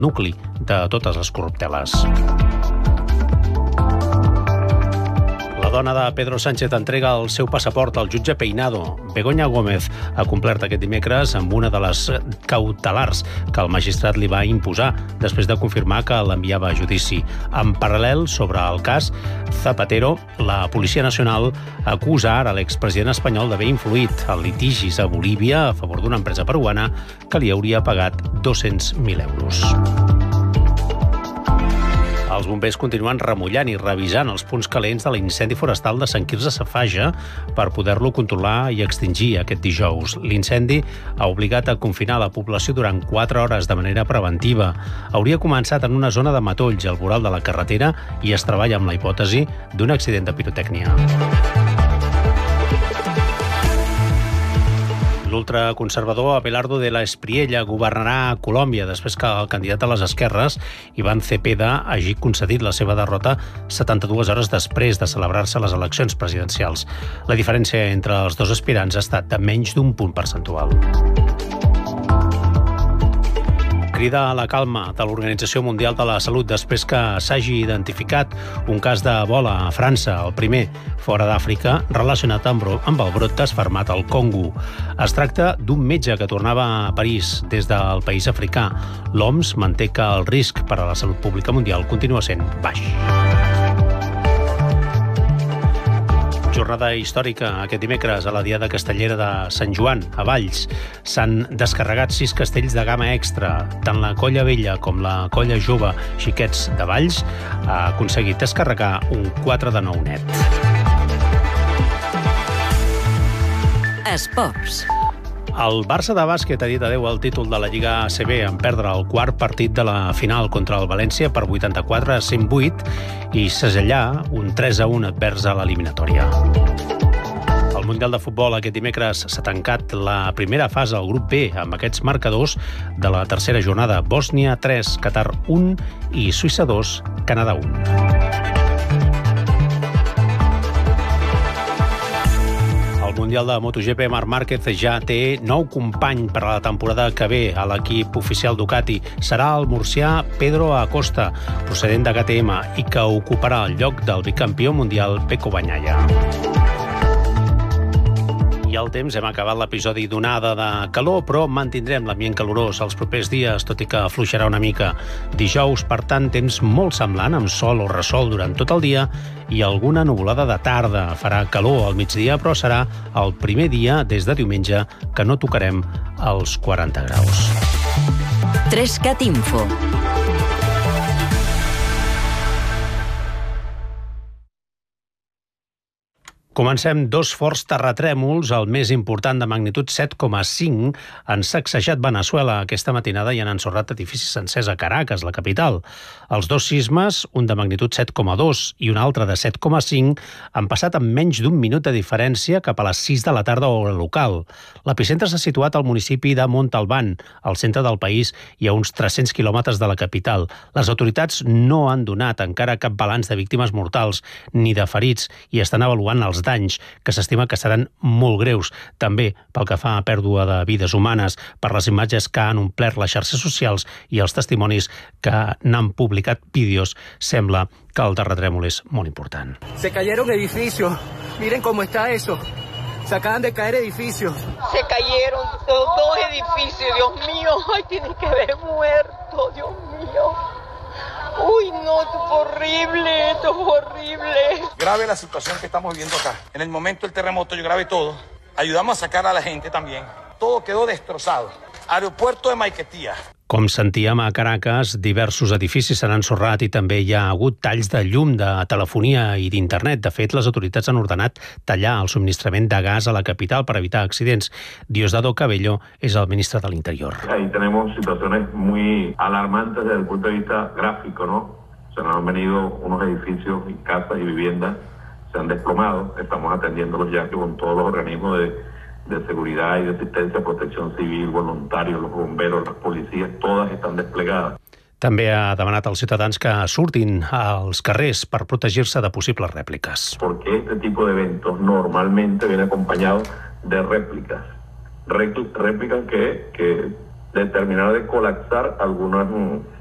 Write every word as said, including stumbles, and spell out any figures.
nucli de totes les corrupteles. La dona de Pedro Sánchez entrega el seu passaport al jutge Peinado. Begoña Gómez ha complert aquest dimecres amb una de les cautelars que el magistrat li va imposar després de confirmar que l'enviava a judici. En paral·lel, sobre el cas Zapatero, la Policia Nacional acusa ara l'expresident espanyol d'haver influït en litigis a Bolívia a favor d'una empresa peruana que li hauria pagat dos-cents mil euros. Els bombers continuen remullant i revisant els punts calents de l'incendi forestal de Sant Quirze Safaja per poder-lo controlar i extingir aquest dijous. L'incendi ha obligat a confinar la població durant quatre hores de manera preventiva. Hauria començat en una zona de matolls al voral de la carretera i es treballa amb la hipòtesi d'un accident de pirotècnia. L'ultraconservador Abelardo de la Espriella governarà a Colòmbia després que el candidat a les esquerres, Iván Cepeda, hagi concedit la seva derrota setanta-dues hores després de celebrar-se les eleccions presidencials. La diferència entre els dos aspirants ha estat de menys d'un punt percentual. Crida a la calma de l'Organització Mundial de la Salut després que s'hagi identificat un cas d'Ebola a França, el primer fora d'Àfrica, relacionat amb el brot desfermat al Congo. Es tracta d'un metge que tornava a París des del país africà. L'O M S manté que el risc per a la salut pública mundial continua sent baix. Jornada històrica aquest dimecres a la Diada Castellera de Sant Joan, a Valls. S'han descarregat sis castells de gamma extra. Tant la Colla Vella com la Colla Jove Xiquets de Valls ha aconseguit descarregar un quatre de nou net. Esports. El Barça de bàsquet ha dit adeu al títol de la Lliga A C B en perdre el quart partit de la final contra el València per vuitanta-quatre a cent vuit i segellar un tres a un advers a l'eliminatòria. Al Mundial de Futbol aquest dimecres s'ha tancat la primera fase al grup B amb aquests marcadors de la tercera jornada: Bòsnia tres, Qatar un i Suïssa dos, Canadà un. El Mundial de MotoGP, Marc Márquez ja té nou company per a la temporada que ve a l'equip oficial Ducati. Serà el murcià Pedro Acosta, procedent de K T M, i que ocuparà el lloc del bicampió mundial Pecco Bagnaia. I al temps hem acabat l'episodi d'onada de calor, però mantindrem l'ambient calorós els propers dies, tot i que afluixarà una mica. Dijous, per tant, temps molt semblant, amb sol o ressol durant tot el dia i alguna nuvolada de tarda. Farà calor al migdia, però serà el primer dia des de diumenge que no tocarem els quaranta graus. tres cat Info. Comencem. Dos forts terratrèmols, el més important de magnitud set coma cinc, han sacsejat Veneçuela aquesta matinada i han ensorrat edificis sencers a Caracas, la capital. Els dos sismes, un de magnitud set coma dos i un altre de set coma cinc, han passat amb menys d'un minut de diferència cap a les sis de la tarda hora local. L'epicentre s'ha situat al municipi de Montalbán, al centre del país i a uns tres-cents quilòmetres de la capital. Les autoritats no han donat encara cap balanç de víctimes mortals ni de ferits i estan avaluant els danys, que s'estima que seran molt greus, també pel que fa a pèrdua de vides humanes, per les imatges que han omplert les xarxes socials i els testimonis que n'han publicat vídeos. Sembla que el terratrèmol és molt important. Se cayeron edificios. Miren cómo está eso. Se acaban de caer edificios. Se cayeron dos, dos edificios. Dios mío, ay, tienen que haber muerto, Dios mío. Uy, no, esto fue horrible, esto fue horrible. Grave la situación que estamos viviendo acá. En el momento del terremoto yo grabé todo. Ayudamos a sacar a la gente también. Todo quedó destrozado. Aeropuerto de Maiquetía. Com sentíem a Caracas, diversos edificis s'han ensorrat i també hi ha hagut talls de llum, de telefonia i d'internet. De fet, les autoritats han ordenat tallar el subministrament de gas a la capital per evitar accidents. Diosdado Cabello és el ministre de l'Interior. Ahí tenemos situaciones muy alarmantes desde el punto de vista gráfico, ¿no? Se nos han venido unos edificios y casas y viviendas, se han desplomado. Estamos atendiéndolos ya con todos los organismos de de seguridad y de asistencia, protección civil, voluntarios, los bomberos, las policías, todas están desplegadas. També ha demanat als ciutadans que surtin als carrers per protegir-se de possibles rèpliques. Porque este tipo de eventos normalmente viene acompañado de réplicas. Réplicas que, que determinan de colapsar algunas